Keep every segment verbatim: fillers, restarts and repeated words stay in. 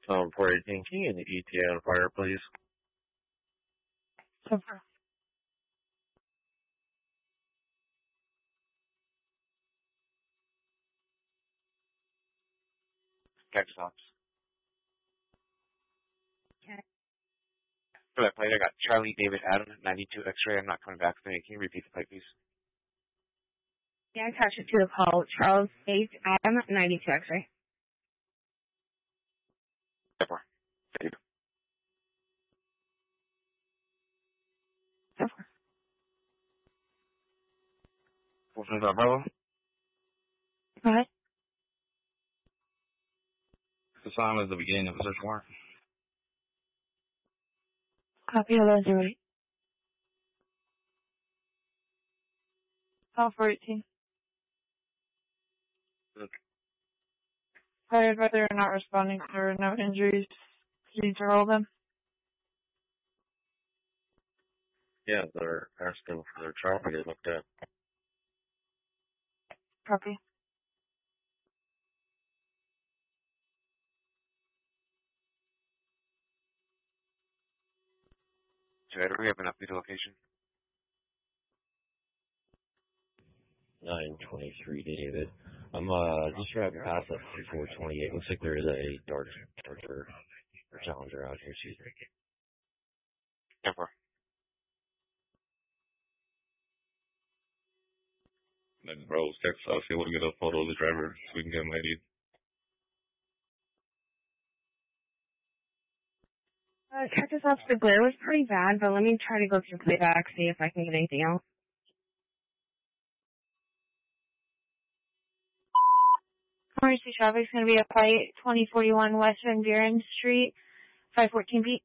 Um, for eighteen, can you get the E T A on fire, please? So far. Tech stops. Okay. For that plate, I got Charlie David Adam, ninety-two X-ray. I'm not coming back with me. Can you repeat the plate, please? Yeah, attach it to the call. Charles H. Adam, ninety-two X-ray. Step four. Thank you. So far. Four five five Bravo. Go ahead. The sign was the beginning of the search warrant. Copy of those are ready. Call for eighteen. Okay. Fired, but they're not responding. There are no injuries. Can you roll them? Yeah, they're asking for their trial to get looked at. Copy. So, we have an update location. nine twenty-three, David. I'm uh just driving past that four twenty-eight. Looks like there is a Dart Charger or Challenger out here. Excuse me. Step four. Then bro, text us. He will get a photo of the driver so we can get him I D. Uh, Texas off the glare was pretty bad, but let me try to go through playback, see if I can get anything else. Emergency traffic is going to be at flight twenty forty-one West Van Buren Street, five fourteen feet.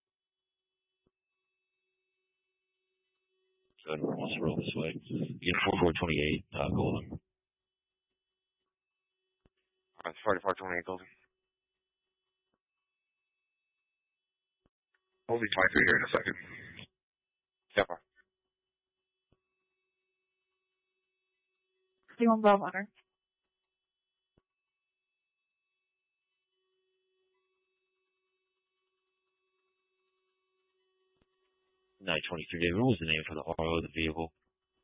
Good. Let's roll this way. Get four twenty-eight, uh, Golden. Alright, forty-four twenty-eight Golden. I'll be twenty-three here in a second. Step four. thirty-one Bravo Honor. nine twenty-three, David. What was the name for the R O of the vehicle?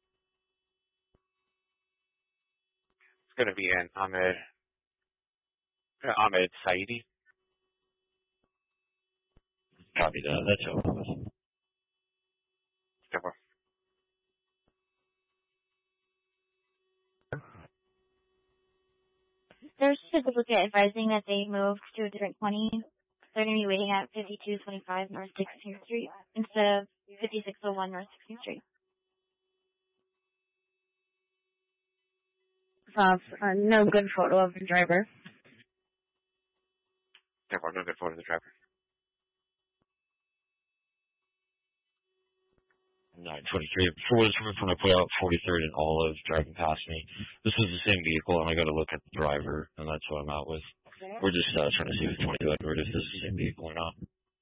It's going to be an Ahmed, uh, Ahmed Saidi. Copy that. That's how it was. Step four. There's a duplicate advising that they moved to a different twenty. They're going to be waiting at fifty-two twenty-five North sixteenth Street instead of fifty-six oh one North sixteenth Street. Uh, uh, no good photo of the driver. Step four. No good photo of the driver. nine twenty-three. Before this, we're going to put out forty-third and Olive driving past me. This is the same vehicle, and I got to look at the driver, and that's what I'm out with. We're just uh, trying to see with twenty-two Edward if this is the same vehicle or not.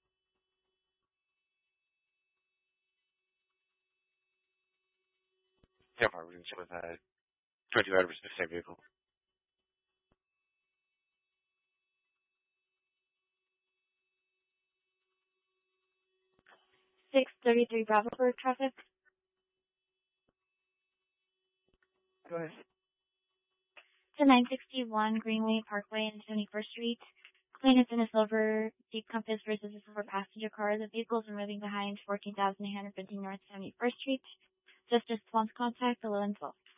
Step four. We're going to check with uh, twenty-two Edwards, the same vehicle. six thirty-three Bravo for traffic. Go ahead. To nine sixty-one Greenway Parkway and seventy-first Street. Plane is in a silver Jeep Compass versus a silver passenger car. The vehicles are moving behind fourteen thousand eight hundred fifteen North seventy-first Street. Just response contact eleven twelve.